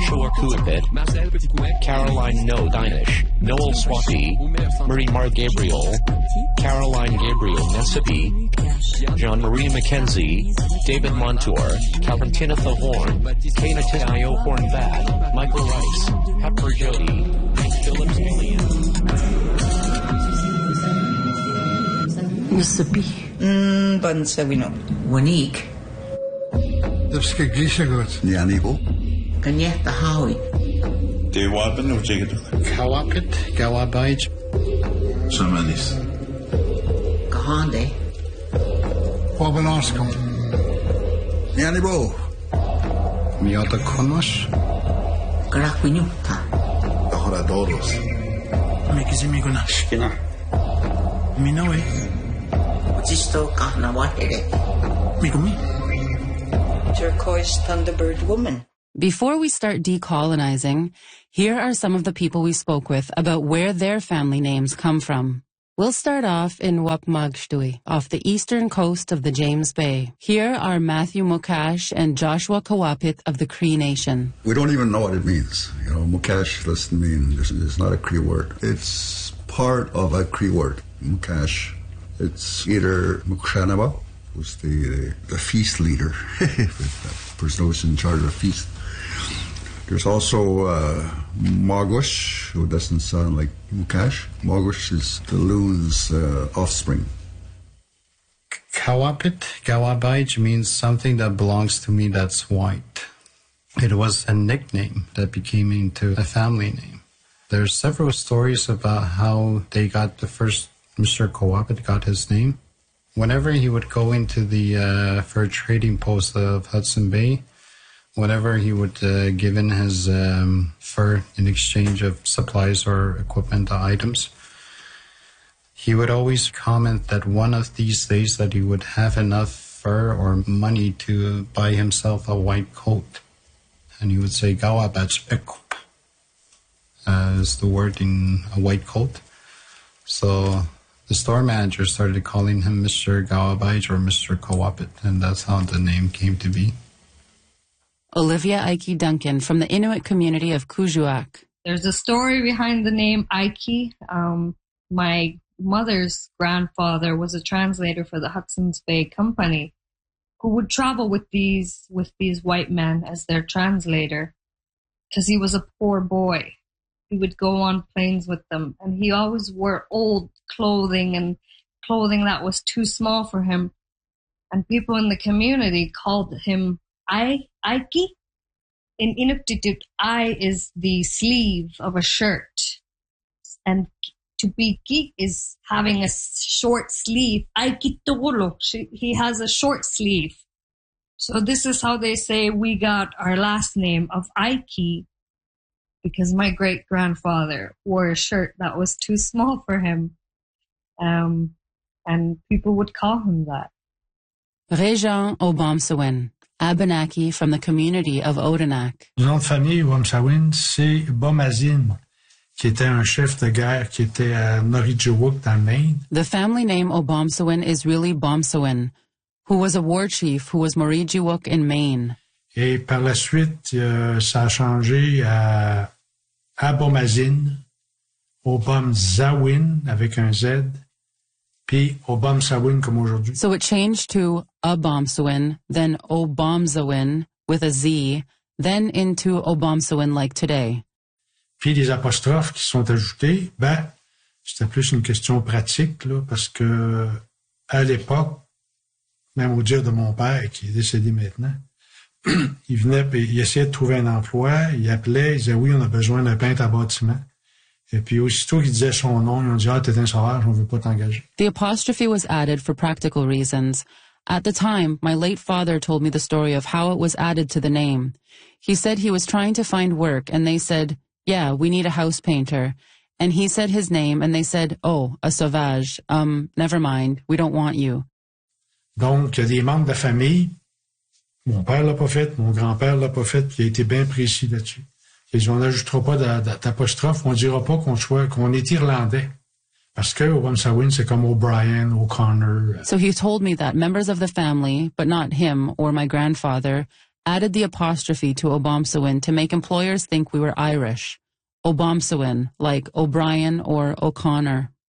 Joshua Kuipit, Caroline No Dinish, Noel Swapi, Marie Mar Gabriel, Caroline Gabriel Nesipi, Jean-Marie Mackenzie, David Montour, Calentina Horn, Kana Tio Hornvad, Michael Rice, Pepper Jody, Phillips Alien. Nesipi. Bansawino. Wanik. Dubske Gishagot. Yanibo. Kanyeta Howie. Dewaben of Jigadu. Kawapit, Gawabaij. Samanis. Kahande. Wabanoskum. Yanibo. Miata Konosh. Karakunyuta. Ahoradoros. Mekizimiguna. Shkina. Minoe. Jisto Kahnawatere. Migumi. Turquoise Thunderbird Woman. Before we start decolonizing, here are some of the people we spoke with about where their family names come from. We'll start off in Wapmagshtui, off the eastern coast of the James Bay. Here are Matthew Mukash and Joshua Kawapit of the Cree Nation. We don't even know what it means. Mukash doesn't mean, it's not a Cree word. It's part of a Cree word, Mukash. It's either Mukshanaba, who's the feast leader, the person who's in charge of the feast. There's also Magush, who doesn't sound like Mukash. Magush is the loon's offspring. Kawapit, Gawabaij means something that belongs to me that's white. It was a nickname that became into a family name. There's several stories about how they got the first, Mr. Kawapit got his name. Whenever he would go into the fur trading post of Hudson Bay, whenever he would give in his fur in exchange of supplies or equipment items, he would always comment that one of these days that he would have enough fur or money to buy himself a white coat. And he would say, Gawabach Ekup, is the word in a white coat. So the store manager started calling him Mr. Gawabaij or Mr. Kawapit, and that's how the name came to be. Olivia Ike Duncan from the Inuit community of Kuujjuaq. There's a story behind the name Ike. My mother's grandfather was a translator for the Hudson's Bay Company, who would travel with these white men as their translator, because he was a poor boy. He would go on planes with them, and he always wore old clothing and clothing that was too small for him. And people in the community called him Aiki. In Inuktitut, I is the sleeve of a shirt, and to be ki is having a short sleeve. Aiki tolo, he has a short sleeve. So this is how they say we got our last name of Aiki, because my great-grandfather wore a shirt that was too small for him. And people would call him that. Réjean Obomsawin, Abenaki from the community of Odanak. Le nom de famille Wamsawin, c'est Bomazine, qui était un chef de guerre qui était à Norijiwuk dans le Maine. The family name Obomsawin is really Bomsawin, who was a war chief who was Morijiwuk in Maine. Et par la suite, ça a changé à Abomazine, Obomsawin avec un Z, puis Obomsawin comme aujourd'hui. So it changed to Obomsawin, then Obomsawin with a Z, then into Obomsawin like today. Puis les apostrophes qui sont ajoutés, c'était plus une question pratique, là, parce que à l'époque, même au dire de mon père, qui est décédé maintenant, il venait, il essayait de trouver un emploi, il appelait, il disait oui, on a besoin d'un peintre à bâtiment. Et puis aussitôt qu'il disait son nom, ils ont dit t'es un sauvage, on veut pas t'engager. The apostrophe was added for practical reasons. At the time, my late father told me the story of how it was added to the name. He said he was trying to find work, and they said, yeah, we need a house painter. And he said his name, and they said, oh, a sauvage. Never mind, we don't want you. Donc, il y a des membres de la famille, mon père l'a pas fait, mon grand-père l'a pas fait, puis il a été bien précis là-dessus. Ils disent, on n'ajoutera pas d'apostrophe, on dira pas qu'on est irlandais. Parce que Obomsawin, c'est comme O'Brien, O'Connor. So he told me that members of the family, but not him or my grandfather, added the apostrophe to Obomsawin to make employers think we were Irish. Obomsawin, like O'Brien or O'Connor.